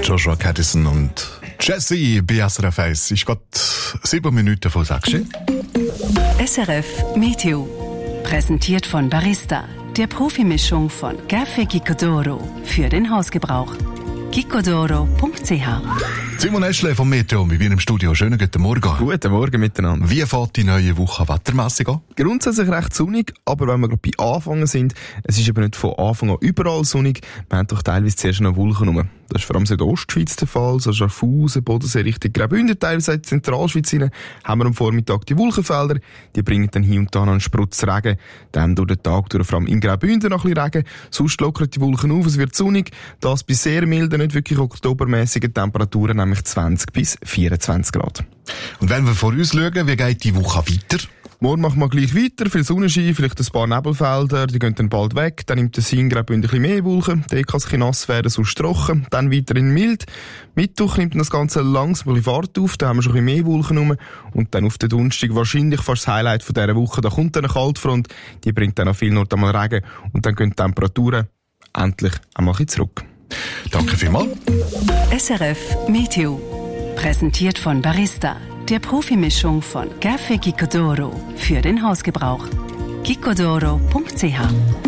Joshua Caddison und Jesse BSRF 1. Ich gerade 7 Minuten vor 6. SRF Meteo. Präsentiert von Barista, der Profimischung von Café Gicodoro für den Hausgebrauch. gicodoro.ch. Simon Eschle vom Meteo, wir sind im Studio. Schönen guten Morgen. Guten Morgen miteinander. Wie fährt die neue Woche wettermässig an? Grundsätzlich recht sonnig, aber wenn wir gerade bei Anfangen sind, es ist eben nicht von Anfang an überall sonnig. Wir haben doch teilweise zuerst noch Wolken rum. Das ist vor allem in der Ostschweiz der Fall, so Schaffhausen, Bodensee, Richtung Graubünden, teilweise in die Zentralschweiz rein, haben wir am Vormittag die Wolkenfelder. Die bringen dann hier und da noch einen Sprutz Regen. Dann durch den Tag durch, vor allem in Graubünden noch ein bisschen Regen. Sonst lockern die Wolken auf, es wird sonnig. Das bei sehr milden, nicht wirklich oktobermäßigen Temperaturen, nämlich 20 bis 24 Grad. Und wenn wir vor uns schauen, wie geht die Woche weiter? Morgen machen wir gleich weiter, viel Sonnenschein, vielleicht ein paar Nebelfelder, die gehen dann bald weg, dann nimmt der Sinn Graubünden ein bisschen mehr Wolken, der kann es ein bisschen nass werden, sonst trocken, dann weiterhin mild. Mittwoch nimmt das Ganze langsam ein bisschen Fahrt auf, da haben wir schon ein bisschen mehr Wolken rum und dann auf den Donnerstag wahrscheinlich fast das Highlight von dieser Woche, da kommt dann eine Kaltfront, die bringt dann an vielen Orten einmal Regen und dann gehen die Temperaturen endlich einmal ein bisschen zurück. Danke vielmals. SRF Meteo. Präsentiert von Barista, der Profimischung von Café Gicodoro für den Hausgebrauch. gicodoro.ch.